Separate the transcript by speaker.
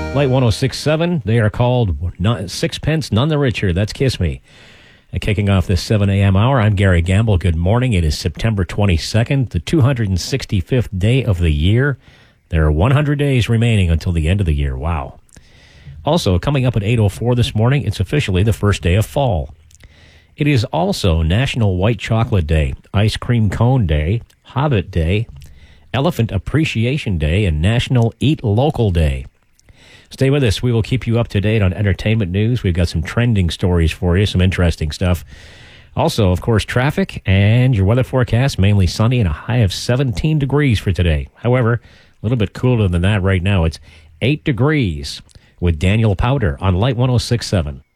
Speaker 1: Light 106.7, they are called Sixpence None the Richer. That's Kiss Me. And kicking off this 7 a.m. hour, I'm Gary Gamble. Good morning. It is September 22nd, the 265th day of the year. There are 100 days remaining until the end of the year. Wow. Also, coming up at 8:04 this morning, it's officially the first day of fall. It is also National White Chocolate Day, Ice Cream Cone Day, Hobbit Day, Elephant Appreciation Day, and National Eat Local Day. Stay with us. We will keep you up to date on entertainment news. We've got some trending stories for you, some interesting stuff. Also, of course, traffic and your weather forecast, mainly sunny and a high of 17 degrees for today. However, a little bit cooler than that right now. It's 8 degrees with Daniel Powder on Light 106.7.